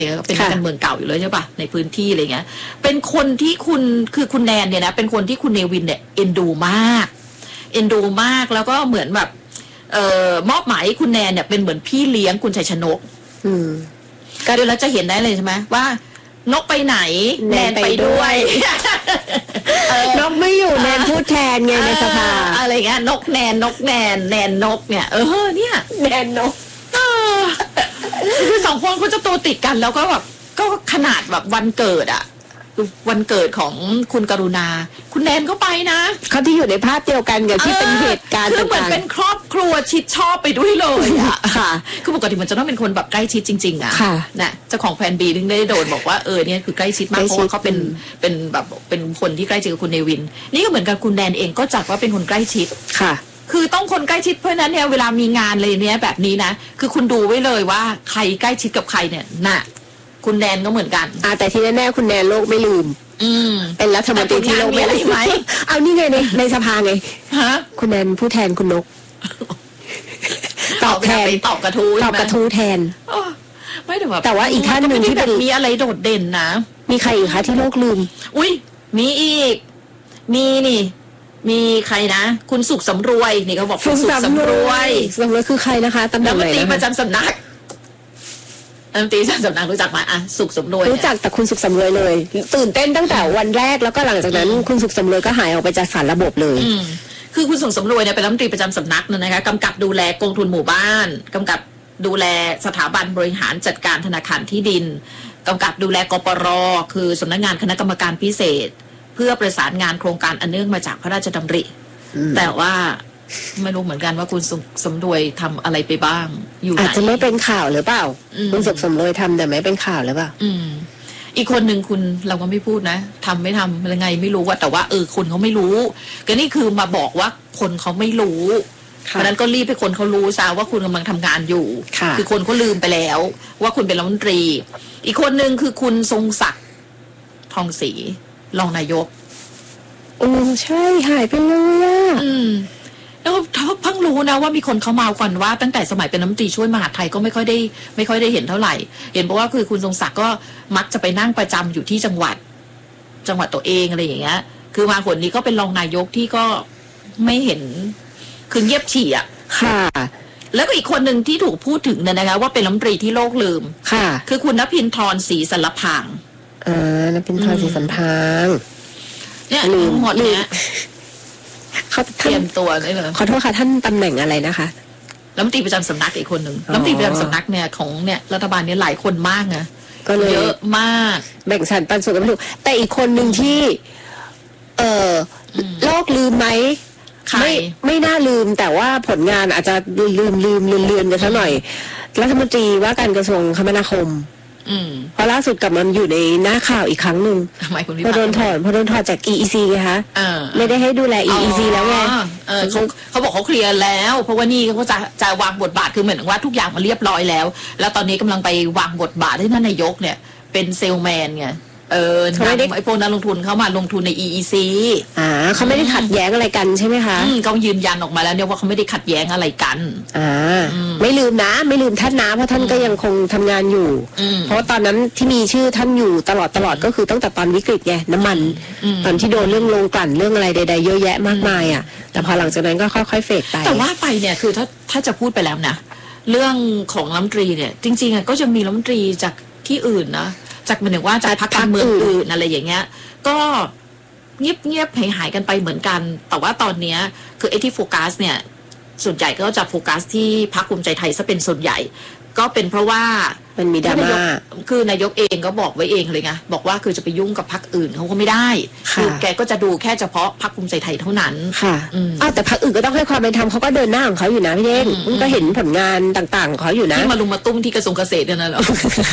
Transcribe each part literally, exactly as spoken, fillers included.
เป็นนักการเมืองเก่าอยู่เลยใช่ปะในพื้นที่อะไรเงี้ยเป็นคนที่คุณคือคุณแนนเนี่ยนะเป็นคนที่คุณเนวินเนี่ยเอ็นดูมากเอ็นดูมากแล้วก็เหมือนแบบเอ่อมอบหมายให้คุณแนนเนี่ยเป็นเหมือนพี่เลี้ยงคุณชัยชนกอืมก็เดี๋ยวเราจะเห็นได้เลยใช่ไหมว่านกไปไหนแนนไปด้วยนกไม่อยู่แนนพูดแทนไงในสภาอะไรเงี้ยนกแนนนกแนนแนนนกเนี่ยเออเนี่ยแนนนกคือสองคนเขาจะโตติดกันแล้วก็แบบก็ขนาดแบบวันเกิดอ่ะวันเกิดของคุณกรุณาคุณแนนก็ไปนะเขาที่อยู่ในภาพเดียวกันกับที่เป็นเหตุการณ์คือเหมือนเป็นครอบครัวชิดชอบไปด้วยเลยอ่ะค่ะคือปกติมันจะต้องเป็นคนแบบใกล้ชิดจริงๆอ่ะนะเจ้าของแพนบีถึงได้โดนบอกว่าเออเนี่ยคือใกล้ชิดมากเพราะว่าเขาเป็นเป็นแบบเป็นคนที่ใกล้ชิดกับคุณเนวินนี่ก็เหมือนกับคุณแนนเองก็จัดว่าเป็นคนใกล้ชิดค่ะคือต้องคนใกล้ชิดเพราะนั้นเนี่ยเวลามีงานอะไรเนี้ยแบบนี้นะคือคุณดูไว้เลยว่าใครใกล้ชิดกับใครเนี่ยน่ะคุณแนนก็เหมือนกันอ่าแต่ที่แน่ๆคุณแนนโลกไม่ลืมอืมเป็นรัฐมนตรีที่โลกไม่ลืมไหมเอานี่ไงในในสภาไงฮะคุณแนนผู้แทนคุณนกตอบแทนตอบกระทู้ตอบกระทู้แทนไม่แต่ว่าแต่ว่าอีกท่านหนึ่งที่เป็นมีอะไรโดดเด่นนะมีใครอีกคะที่โลกลืมอุ้ยมีอีกมีนี่มีใครนะคุณสุขสำรวยนี่เขาบอกคุณสุขสำรวยสำรวยคือใครนะคะตำแหน่งไหนรัฐมนตรีประจำสำนักรัฐมนตรีประจำสำนักรู้จักไหมอ่ะสุขสำรวยรู้จักแต่คุณสุขสำรวยเลยตื่นเต้นตั้งแต่วันแรกแล้วก็หลังจากนั้นคุณสุขสำรวยก็หายออกไปจากสารระบบเลยคือคุณสุขสำรวยเนี่ยเป็นรัฐมนตรีประจำสำนักนะคะกำกับดูแลกองทุนหมู่บ้านกำกับดูแลสถาบันบริหารจัดการธนาคารที่ดินกำกับดูแลกปรคือสำนักงานคณะกรรมการพิเศษเพื่อประสานงานโครงการอันเนื่องมาจากพระราชดำริแต่ว่าไม่รู้เหมือนกันว่าคุณสุขสำรวยทำอะไรไปบ้างอยู่ไหนอาจจะไม่เป็นข่าวหรือเปล่าคุณสุขสำรวยทำแต่ไม่เป็นข่าวหรือเปล่าอืมอีกคนหนึ่งคุณเราก็ไม่พูดนะทำไม่ทำยังไงไม่รู้ว่าแต่ว่าเออคนเขาไม่รู้ก็นี่คือมาบอกว่าคนเขาไม่รู้เพราะนั้นก็รีบให้คนเขารู้ซะว่าคุณกำลังทำงานอยู่คือคนเขาลืมไปแล้วว่าคุณเป็นรัฐมนตรีอีกคนหนึ่งคือคุณทรงศักดิ์ทองศรีรองนายกโอ้ใช่หายไปเลยอ่ะอืมแล้วเพิ่งรู้นะว่ามีคนเขาเมาก่อนว่าตั้งแต่สมัยเป็นรัฐมนตรีช่วยมหาดไทยก็ไม่ค่อยได้ไม่ค่อยได้เห็นเท่าไหร่เห็นเพราะว่าคือคุณทรงศักดิ์ก็มักจะไปนั่งประจำอยู่ที่จังหวัดจังหวัดตัวเองอะไรอย่างเงี้ยคือมาคนนี้ก็เป็นรองนายกที่ก็ไม่เห็นคือเงียบฉี่อ่ะค่ะแล้วก็อีกคนหนึ่งที่ถูกพูดถึงเนี่ยนะคะว่าเป็นรัฐมนตรีที่โลกลืมค่ะคือคุณณพินทรศรีสารพางอ่านณพินทรศรีสารพางเนี่ยทั้งหมดเนี้ยเขาเตรียมตัวได้เลยขอโทษค่ะท่านตำแหน่งอะไรนะคะรัฐมนตรีประจำสำนักอีกคนหนึ่งรัฐมนตรีประจำสำนักเนี่ยของเนี่ยรัฐบาลเนี่ยหลายคนมากนะก็เลยเยอะมากแบ่งสรรปันส่วนกันไม่ถูกแต่อีกคนหนึ่งที่เออโลกลืมไหมไม่ไม่น่าลืมแต่ว่าผลงานอาจจะลืมลืมลืมเลือนกันซะหน่อยรัฐมนตรีว่าการกระทรวงคมนาคมเพราะล่าสุดกลับมาอยู่ในหน้าข่าวอีกครั้งหนึ่งพอโดนถอนพอโดนถอนจาก อี อี ซี ไงคะไม่ได้ให้ดูแล อี อี ซี แล้วไงเขาเขาบอกเขาเคลียร์แล้วเพราะว่านี่เขาจะจะวางบทบาทคือเหมือนว่าทุกอย่างมันเรียบร้อยแล้วแล้วตอนนี้กำลังไปวางบทบาทให้ท่านนายกเนี่ยเป็นเซลแมนไงเออเขาไม่ได้ไอ้พวกนักลงทุนเขามาลงทุนใน อี อี ซีอ่าเขาไม่ได้ขัดแย้งอะไรกันใช่ไหมคะเขายืนยันออกมาแล้วเนี่ยว่าเขาไม่ได้ขัดแย้งอะไรกันอ่าไม่ลืมนะไม่ลืมท่านนะเพราะท่านก็ยังคงทำงานอยู่เพราะตอนนั้นที่มีชื่อท่านอยู่ตลอดตลอดก็คือตั้งแต่ตอนวิกฤตไงน้ำมันตอนที่โดนเรื่องโรงกลั่นเรื่องอะไรใดๆเยอะแยะมากมายอ่ะแต่พอหลังจากนั้นก็ค่อยๆเฟดไปแต่ว่าไปเนี่ยคือถ้าถ้าจะพูดไปแล้วนะเรื่องของรัฐมนตรีเนี่ยจริงๆอ่ะก็จะมีรัฐมนตรีจากที่อื่นนะจากหมายถึงว่าจากพรรคการเมืองอื่นอะไรอย่างเงี้ยก็เงียบเงียบหายหายกันไปเหมือนกันแต่ว่าตอนเนี้ยคือไอ้ที่โฟกัสเนี่ยส่วนใหญ่ก็จะโฟกัสที่พรรคภูมิใจไทยซะเป็นส่วนใหญ่ก็เป็นเพราะว่ามันมีดราม่าคือนายกเองก็บอกไว้เองเลยไงบอกว่าคือจะไปยุ่งกับพรรคอื่นเขาก็ไม่ได้คือแกก็จะดูแค่เฉพาะพรรคภูมิใจไทยเท่านั้นค่ะอ้าวแต่พรรคอื่นก็ต้องให้ความเป็นธรรมเขาก็เดินหน้าของเขาอยู่นะพี่เด้งก็เห็นผลงานต่างๆของเขาอยู่นะที่มาลุมมาตุ้มที่กระทรวงเกษตรเนี่ยนะเหรอ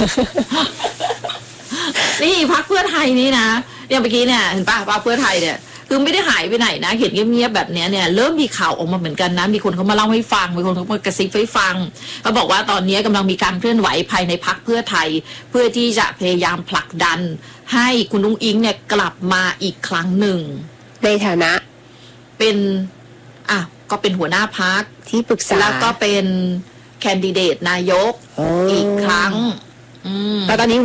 นี่พรรคเพื่อไทยนี่นะอย่างเมื่อกี้เนี่ยเห็นป่ะพรรคเพื่อไทยเนี่ยคือไม่ได้หายไปไหนนะเห็นเงียบๆแบบนี้เนี่ยเริ่มมีข่าวออกมาเหมือนกันนะมีคนเขามาเล่าให้ฟังมีคนเขามากระซิบให้ฟังเขาบอกว่าตอนนี้กำลังมีการเคลื่อนไหวภายในพรรคเพื่อไทยเพื่อที่จะพยายามผลักดันให้คุณนุ้งอิงเนี่ยกลับมาอีกครั้งหนึ่งในฐานะเป็นอ่ะก็เป็นหัวหน้าพรรคที่ปรึกษาแล้วก็เป็นแคนดิเดตนายกอีกครั้งแล้วตอนนี้